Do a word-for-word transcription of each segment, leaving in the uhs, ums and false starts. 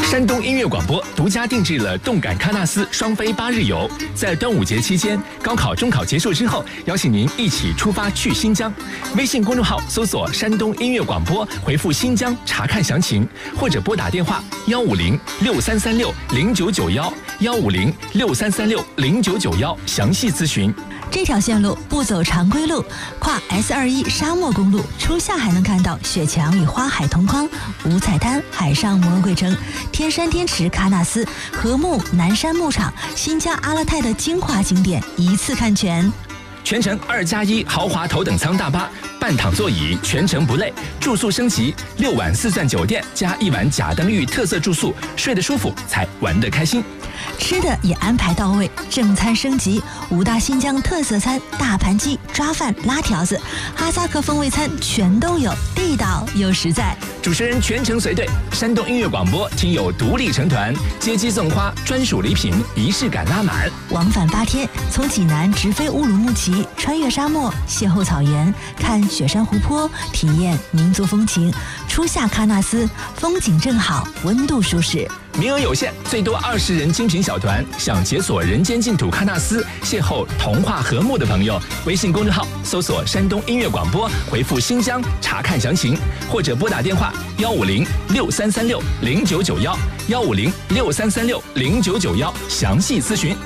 山东音乐广播独家定制了动感喀纳斯双飞八日游，在端午节期间，高考、中考结束之后，邀请您一起出发去新疆。微信公众号搜索“山东音乐广播”，回复“新疆”查看详情，或者拨打电话幺五零六三三六零九九幺幺五零六三三六零九九幺详细咨询。 这条线路不走常规路，跨 S 二一 沙漠公路，初夏还能看到雪墙与花海同框，五彩滩、海上魔鬼城、天山天池、喀纳斯、禾木、南山牧场、新疆阿勒泰的精华景点一次看全。 全程二加一豪华头等舱大巴，半躺座椅，全程不累。住宿升级，六晚四钻酒店加一晚甲登峪特色住宿，睡得舒服才玩得开心。 吃的也安排到位，正餐升级，五大新疆特色餐，大盘鸡、抓饭、拉条子，哈萨克风味餐全都有，地道又实在。 主持人全程随队，山东音乐广播听友独立成团，接机送花，专属礼品，仪式感拉满。 往返八天，从济南直飞乌鲁木齐，穿越沙漠，邂逅草原，看雪山湖泊，体验民族风情。初夏喀纳斯，风景正好，温度舒适。 名额有限，最多二十人精品小团。想解锁人间净土喀纳斯，邂逅童话和睦的朋友，微信公众号搜索山东音乐广播，回复新疆查看详情，或者拨打电话幺五零六三三六零九九幺幺五零六三三六零九九幺详细咨询。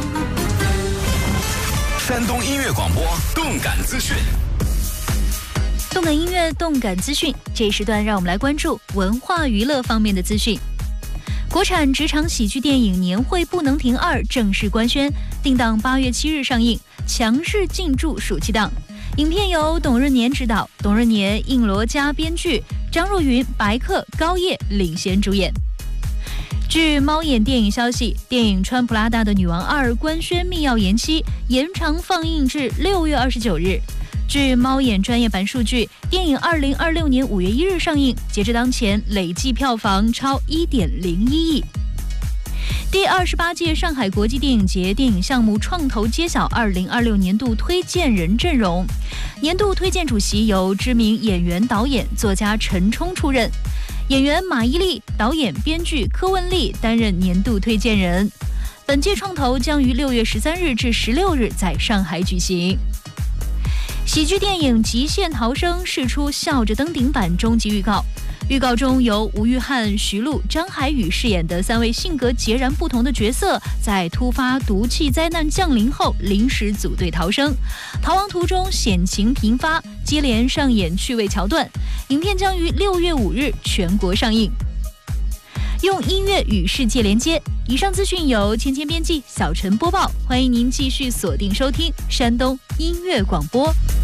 山东音乐广播动感资讯。 动感音乐、动感资讯，这一时段让我们来关注文化娱乐方面的资讯。国产职场喜剧电影《年会不能停二》正式官宣，定档八月七日上映，强势进驻暑期档。影片由董润年执导，董润年、应罗嘉编剧，张若昀、白客、高叶领衔主演。据猫眼电影消息，电影《穿普拉达的女王二》官宣密钥延期，延长放映至六月二十九日。据猫眼专业版数据，电影二零二六年五月一日上映，截至当前累计票房超一点零一亿。第二十八届上海国际电影节电影项目创投揭晓二零二六年度推荐人阵容，年度推荐主席由知名演员、导演、作家陈冲出任，演员马伊琍、导演、编剧柯文丽担任年度推荐人。本届创投将于六月十三日至十六日在上海举行。喜剧电影《极限逃生》释出笑着登顶版终极预告，预告中由吴玉翰、徐璐、张海宇饰演的三位性格截然不同的角色，在突发毒气灾难降临后临时组队逃生，逃亡途中险情频发，接连上演趣味桥段。影片将于六月五日全国上映。用音乐与世界连接。以上资讯由芊芊编辑，小陈播报。欢迎您继续锁定收听山东音乐广播。